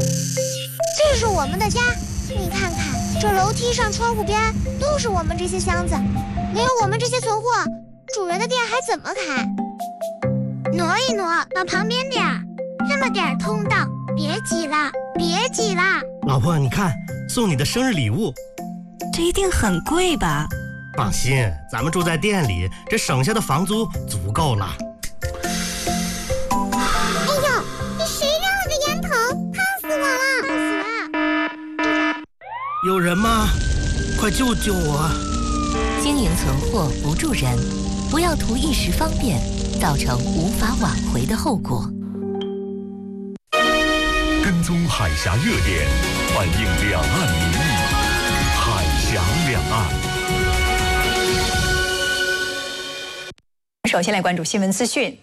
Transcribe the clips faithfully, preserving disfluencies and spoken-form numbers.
这是我们的家，你看看，这楼梯上、窗户边都是我们这些箱子，没有我们这些存货，主人的店还怎么开？挪一挪，往旁边点儿，那么点儿通道，别挤了，别挤了。 老婆，你看，送你的生日礼物， 这一定很贵吧？ 放心，咱们住在店里，这省下的房租足够了。 哎呦，这谁扔了个烟头？烫死我了！烫死了！ 有人吗？快救救我！ 经营存货不助人，不要图一时方便，造成无法挽回的后果。 跟踪海峡热点，反映两岸民意，海峡两岸。 首先来关注新闻资讯。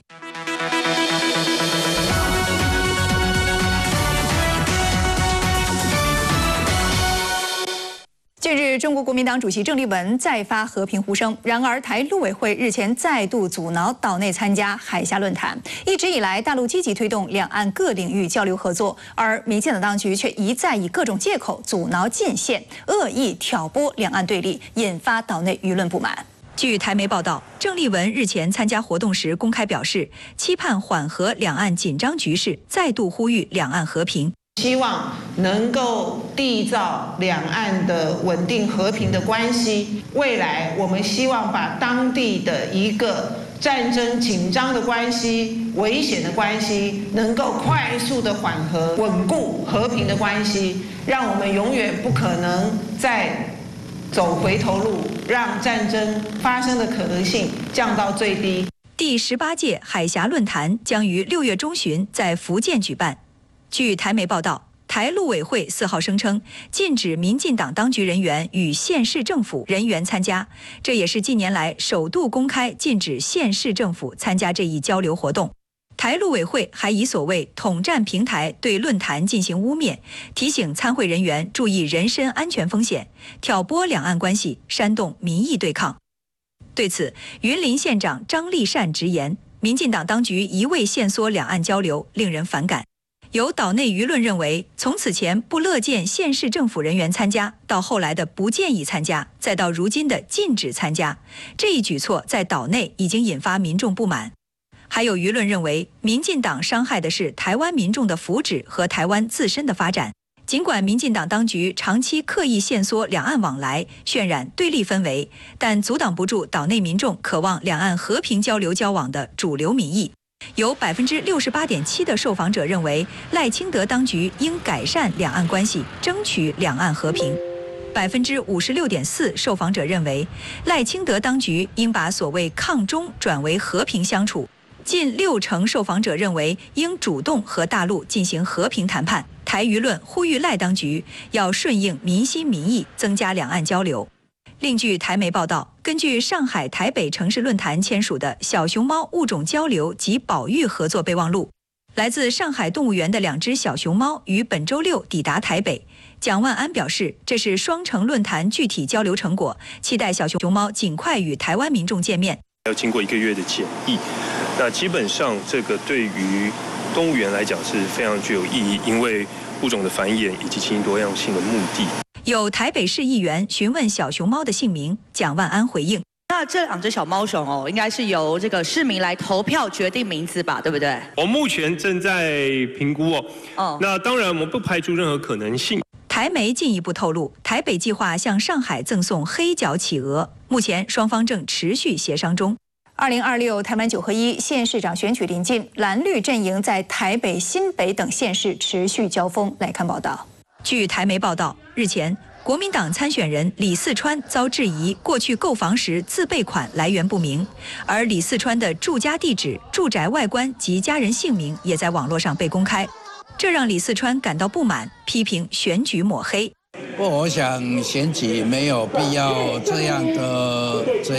近日，中国国民党主席郑丽文再发和平呼声。然而，台陆委会日前再度阻挠岛内参加海峡论坛。一直以来，大陆积极推动两岸各领域交流合作，而民进党当局却一再以各种借口阻挠进线，恶意挑拨两岸对立，引发岛内舆论不满。据台媒报道，郑丽文日前参加活动时公开表示，期盼缓和两岸紧张局势，再度呼吁两岸和平。 希望能够缔造两岸的稳定和平的关系。未来我们希望把当地的一个战争紧张的关系、危险的关系，能够快速的缓和、稳固和平的关系，让我们永远不可能再走回头路，让战争发生的可能性降到最低。 第十八届海峡论坛将于六月中旬在福建举办。据台媒报道，台陆委会四号声称，禁止民进党当局人员与县市政府人员参加，这也是近年来首度公开禁止县市政府参加这一交流活动。台陆委会还以所谓统战平台对论坛进行污蔑，提醒参会人员注意人身安全风险，挑拨两岸关系，煽动民意对抗。对此，云林县长张立善直言，民进党当局一味限缩两岸交流，令人反感。有岛内舆论认为，从此前不乐见县市政府人员参加，到后来的不建议参加，再到如今的禁止参加，这一举措在岛内已经引发民众不满。还有舆论认为，民进党伤害的是台湾民众的福祉和台湾自身的发展。尽管民进党当局长期刻意限缩两岸往来，渲染对立氛围，但阻挡不住岛内民众渴望两岸和平交流交往的主流民意。有百分之六十八点七的受访者认为，赖清德当局应改善两岸关系，争取两岸和平。百分之五十六点四受访者认为，赖清德当局应把所谓抗中转为和平相处。近六成受访者认为，应主动和大陆进行和平谈判。台舆论呼吁赖当局要顺应民心民意，增加两岸交流。另据台媒报道，根据上海、台北城市论坛签署的小熊猫物种交流及保育合作备忘录，来自上海动物园的两只小熊猫于本周六抵达台北。蒋万安表示，这是双城论坛具体交流成果，期待小熊猫尽快与台湾民众见面。 要经过一个月的检疫，那基本上这个对于动物园来讲是非常具有意义，因为物种的繁衍以及基因多样性的目的。 有台北市议员询问小熊猫的姓名，蒋万安回应： 那这两只小猫熊哦，应该是由这个市民来投票决定名字吧，对不对？ 我目前正在评估哦。 哦， 那当然，我们不排除任何可能性。 台媒进一步透露，台北计划向上海赠送黑脚企鹅，目前双方正持续协商中。二零二六台湾九合一县市长选举临近，蓝绿阵营在台北、新北等县市持续交锋。来看报道。据台媒报道，日前，国民党参选人李四川遭质疑过去购房时自备款来源不明，而李四川的住家地址、住宅外观及家人姓名也在网络上被公开，这让李四川感到不满，批评选举抹黑。 不，我想选举没有必要这样的这